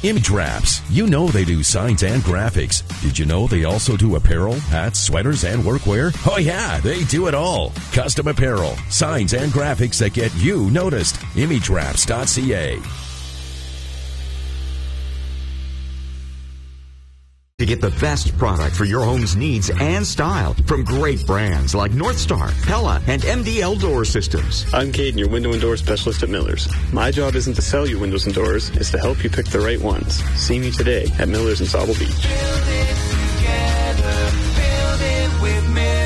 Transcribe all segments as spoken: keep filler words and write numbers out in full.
Image Wraps. You know they do signs and graphics. Did you know they also do apparel, hats, sweaters, and workwear? Oh yeah, they do it all. Custom apparel, signs, and graphics that get you noticed. image wraps dot c a. To get the best product for your home's needs and style from great brands like Northstar, Pella, and M D L Door Systems. I'm Caden, your window and door specialist at Miller's. My job isn't to sell you windows and doors, it's to help you pick the right ones. See me today at Miller's in Sauble Beach. Build it together, build it with Miller's.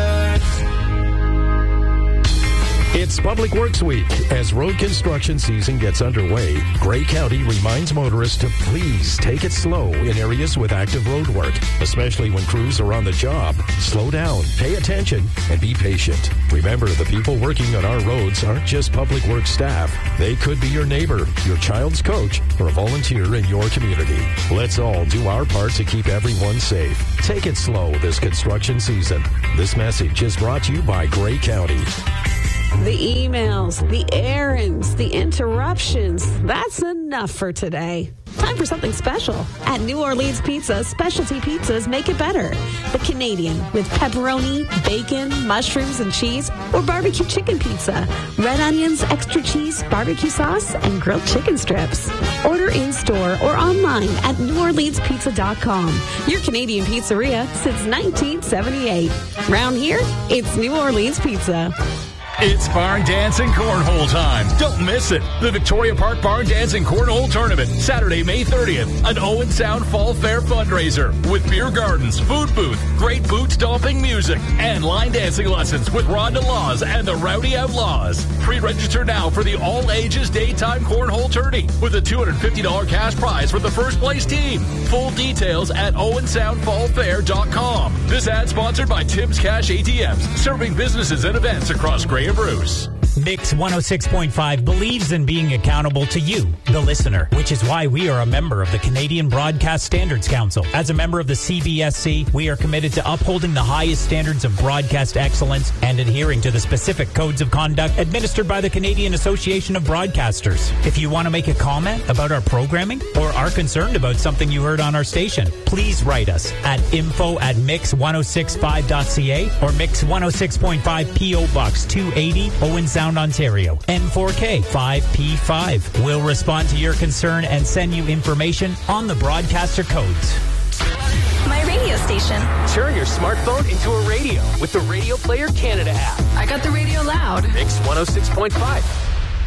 It's Public Works Week. As road construction season gets underway, Gray County reminds motorists to please take it slow in areas with active road work, especially when crews are on the job. Slow down, pay attention, and be patient. Remember, the people working on our roads aren't just Public Works staff. They could be your neighbor, your child's coach, or a volunteer in your community. Let's all do our part to keep everyone safe. Take it slow this construction season. This message is brought to you by Gray County. The emails, the errands, the interruptions. That's enough for today. Time for something special. At New Orleans Pizza, specialty pizzas make it better. The Canadian with pepperoni, bacon, mushrooms, and cheese, or barbecue chicken pizza. Red onions, extra cheese, barbecue sauce, and grilled chicken strips. Order in-store or online at new orleans pizza dot com. Your Canadian pizzeria since nineteen seventy-eight. Round here, it's New Orleans Pizza. It's Barn Dance and Cornhole time. Don't miss it. The Victoria Park Barn Dance and Cornhole Tournament, Saturday, May thirtieth. An Owen Sound Fall Fair fundraiser with beer gardens, food booth, great boot stomping music, and line dancing lessons with Rhonda Laws and the Rowdy Outlaws. Pre-register now for the all-ages daytime cornhole tourney with a two hundred fifty dollars cash prize for the first place team. Full details at owen sound fall fair dot com. This ad sponsored by Tim's Cash A T Ms, serving businesses and events across Gray and Bruce. Mix one oh six point five believes in being accountable to you, the listener, which is why we are a member of the Canadian Broadcast Standards Council. As a member of the C B S C, we are committed to upholding the highest standards of broadcast excellence and adhering to the specific codes of conduct administered by the Canadian Association of Broadcasters. If you want to make a comment about our programming or are concerned about something you heard on our station, please write us at info at mix one oh six five dot c a or Mix one oh six point five P O Box two eighty, Owen Sound, Ontario, N four K five P five. We'll respond to your concern and send you information on the broadcaster codes. My radio station. Turn your smartphone into a radio with the Radio Player Canada app. I got the radio loud. Mix one oh six point five.